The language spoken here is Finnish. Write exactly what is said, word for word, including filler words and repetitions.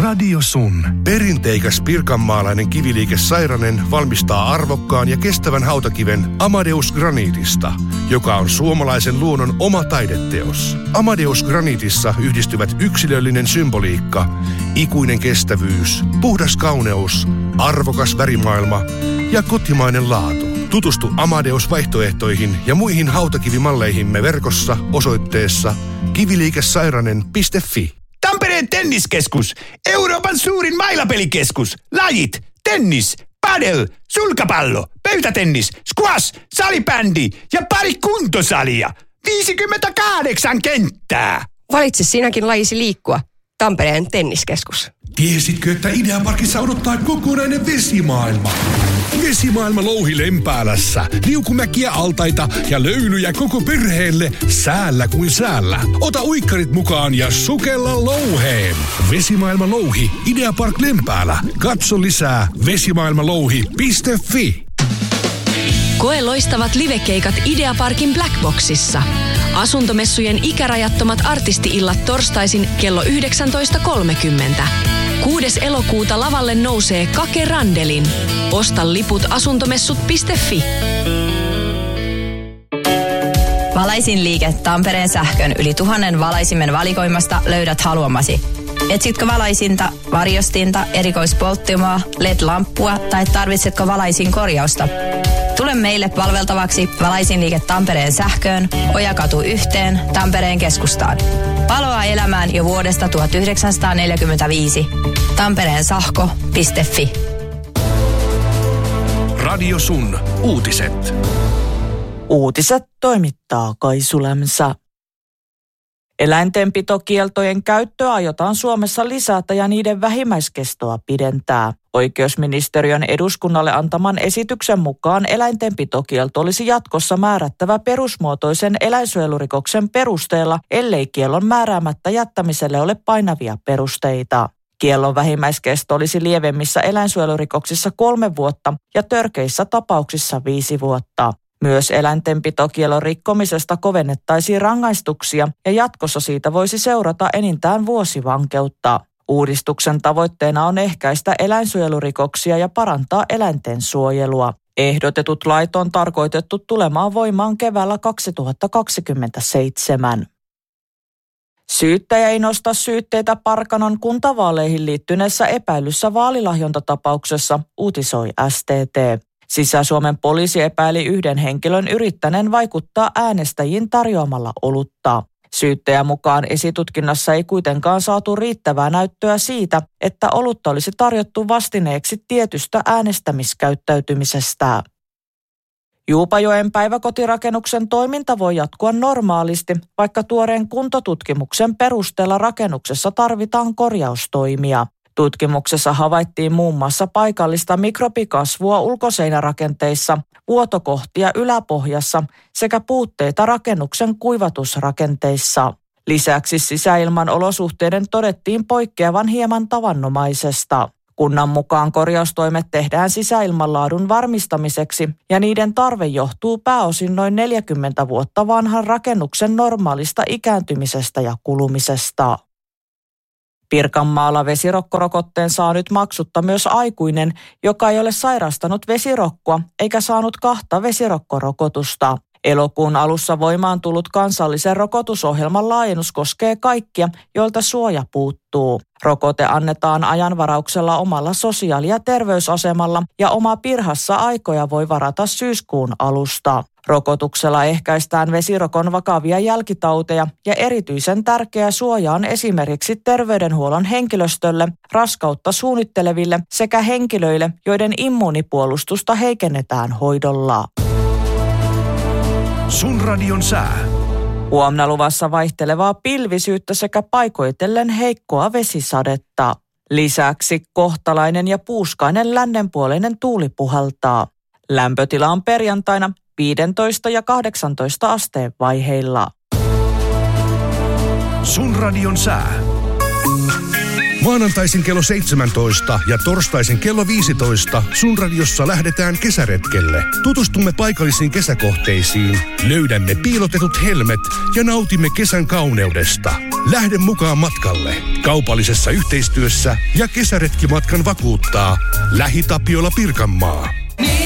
Radio Sun. Perinteikäs pirkanmaalainen kiviliike Sairanen valmistaa arvokkaan ja kestävän hautakiven Amadeus Granitista, joka on suomalaisen luonnon oma taideteos. Amadeus Granitissa yhdistyvät yksilöllinen symboliikka, ikuinen kestävyys, puhdas kauneus, arvokas värimaailma ja kotimainen laatu. Tutustu Amadeus-vaihtoehtoihin ja muihin hautakivimalleihimme verkossa osoitteessa kiviliikesairanen piste fi. Tampereen tenniskeskus, Euroopan suurin mailapelikeskus. Lajit, tennis, padel, sulkapallo, pöytätennis, squash, salibändi ja pari kuntosalia. viisikymmentäkahdeksan kenttää. Valitse sinäkin lajisi liikkua. Tampereen tenniskeskus. Tiesitkö, että Ideaparkissa odottaa kokonainen vesimaailma? Vesimaailma Louhi Lempäälässä. Liukumäkiä, altaita ja löylyjä koko perheelle säällä kuin säällä. Ota uikkarit mukaan ja sukella louheen. Vesimaailma Louhi, Ideapark Lempäälä. Katso lisää vesimaailmalouhi piste fi. Koe loistavat livekeikat Ideaparkin Blackboxissa. Asuntomessujen ikärajattomat artisti-illat torstaisin kello yhdeksäntoista kolmekymmentä. kuudes elokuuta lavalle nousee Kake Randelin. Osta liput asuntomessut piste fi. Valaisin liike Tampereen sähkön yli tuhannen valaisimen valikoimasta löydät haluamasi. Etsitkö valaisinta, varjostinta, erikoispolttimoa, L E D-lamppua tai tarvitsetko valaisin korjausta? Tule meille palveltavaksi Valaisin liike Tampereen sähköön, Ojakatu yhteen, Tampereen keskustaan. Paloa elämään jo vuodesta tuhatyhdeksänsataaneljäkymmentäviisi. Tampereen sähkö piste fi. Radio Sun. Uutiset. Uutiset toimittaa Kaisulämsä. Eläintenpitokieltojen käyttöä aiotaan Suomessa lisätä ja niiden vähimmäiskestoa pidentää. Oikeusministeriön eduskunnalle antaman esityksen mukaan eläintenpitokielto olisi jatkossa määrättävä perusmuotoisen eläinsuojelurikoksen perusteella, ellei kiellon määräämättä jättämiselle ole painavia perusteita. Kiellon vähimmäiskesto olisi lievemmissä eläinsuojelurikoksissa kolme vuotta ja törkeissä tapauksissa viisi vuotta. Myös eläintenpitokiellon rikkomisesta kovennettaisiin rangaistuksia ja jatkossa siitä voisi seurata enintään vuosi vankeutta. Uudistuksen tavoitteena on ehkäistä eläinsuojelurikoksia ja parantaa eläinten suojelua. Ehdotetut lait on tarkoitettu tulemaan voimaan keväällä kaksituhattakaksikymmentäseitsemän. Syyttäjä ei nosta syytteitä Parkanon kuntavaaleihin liittyneessä epäilyssä vaalilahjontatapauksessa, uutisoi S T T. Sisä-Suomen poliisi epäili yhden henkilön yrittäneen vaikuttaa äänestäjiin tarjoamalla olutta. Syyttäjän mukaan esitutkinnassa ei kuitenkaan saatu riittävää näyttöä siitä, että olutta olisi tarjottu vastineeksi tietystä äänestämiskäyttäytymisestä. Juupajoen päiväkotirakennuksen toiminta voi jatkua normaalisti, vaikka tuoreen kuntotutkimuksen perusteella rakennuksessa tarvitaan korjaustoimia. Tutkimuksessa havaittiin muun muassa paikallista mikrobikasvua ulkoseinärakenteissa, vuotokohtia yläpohjassa sekä puutteita rakennuksen kuivatusrakenteissa. Lisäksi sisäilman olosuhteiden todettiin poikkeavan hieman tavanomaisesta. Kunnan mukaan korjaustoimet tehdään sisäilmanlaadun varmistamiseksi ja niiden tarve johtuu pääosin noin neljäkymmentä vuotta vanhan rakennuksen normaalista ikääntymisestä ja kulumisesta. Pirkanmaalla vesirokkorokotteen saa nyt maksutta myös aikuinen, joka ei ole sairastanut vesirokkoa eikä saanut kahta vesirokkorokotusta. Elokuun alussa voimaan tullut kansallisen rokotusohjelman laajennus koskee kaikkia, joilta suoja puuttuu. Rokote annetaan ajanvarauksella omalla sosiaali- ja terveysasemalla ja oma pirhassa aikoja voi varata syyskuun alusta. Rokotuksella ehkäistään vesirokon vakavia jälkitauteja ja erityisen tärkeä suoja on esimerkiksi terveydenhuollon henkilöstölle, raskautta suunnitteleville sekä henkilöille, joiden immuunipuolustusta heikennetään hoidolla. Sun radion sää. Huomenna luvassa vaihtelevaa pilvisyyttä sekä paikoitellen heikkoa vesisadetta. Lisäksi kohtalainen ja puuskainen lännenpuoleinen tuuli puhaltaa. Lämpötila on perjantaina viisitoista ja kahdeksantoista asteen vaiheilla. Sun radion sää. Maanantaisin kello seitsemäntoista ja torstaisin kello viisitoista Sun radiossa lähdetään kesäretkelle. Tutustumme paikallisiin kesäkohteisiin, löydämme piilotetut helmet ja nautimme kesän kauneudesta. Lähde mukaan matkalle. Kaupallisessa yhteistyössä ja kesäretkimatkan vakuuttaa LähiTapiola Pirkanmaa.